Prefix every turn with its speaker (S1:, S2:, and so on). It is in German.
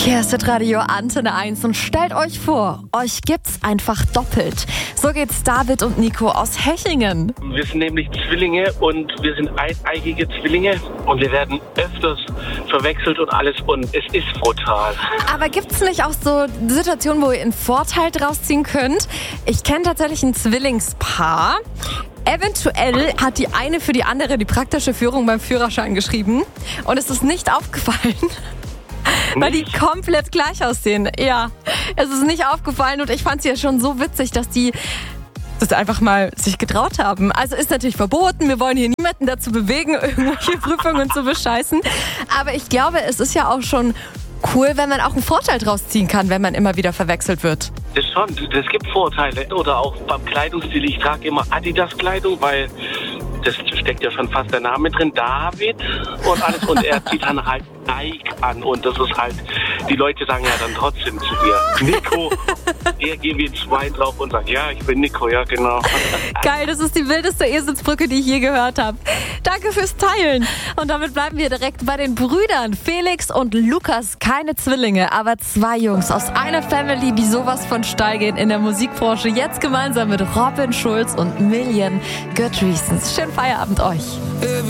S1: Hier ist das Radio Antenne 1 und stellt euch vor, euch gibt's einfach doppelt. So geht's David und Nico aus Hechingen.
S2: Wir sind nämlich Zwillinge und wir sind eineigige Zwillinge und wir werden öfters verwechselt und alles und es ist brutal.
S1: Aber gibt's nicht auch so Situationen, wo ihr einen Vorteil draus ziehen könnt? Ich kenne tatsächlich ein Zwillingspaar. Eventuell hat die eine für die andere die praktische Führung beim Führerschein geschrieben und es ist nicht aufgefallen. Weil die komplett gleich aussehen. Ja, es ist nicht aufgefallen und ich fand es ja schon so witzig, dass die das einfach mal sich getraut haben. Also ist natürlich verboten, wir wollen hier niemanden dazu bewegen, irgendwelche Prüfungen zu bescheißen. Aber ich glaube, es ist ja auch schon cool, wenn man auch einen Vorteil draus ziehen kann, wenn man immer wieder verwechselt wird.
S2: Das schon, es gibt Vorteile. Oder auch beim Kleidungsstil, ich trage immer Adidas-Kleidung, weil das steckt ja schon fast der Name drin, David und alles. Und er zieht dann halt Nike an und das ist halt, die Leute sagen ja dann trotzdem zu dir, Nico, der gehen wir ins Wein drauf und sagen, ja, ich bin Nico, ja genau.
S1: Geil, das ist die wildeste Eselsbrücke, die ich je gehört habe. Danke fürs Teilen. Und damit bleiben wir direkt bei den Brüdern Felix und Lukas. Keine Zwillinge, aber zwei Jungs aus einer Family, die sowas von steil gehen in der Musikbranche. Jetzt gemeinsam mit Robin Schulz und Million Good Reasons. Schönen Feierabend euch.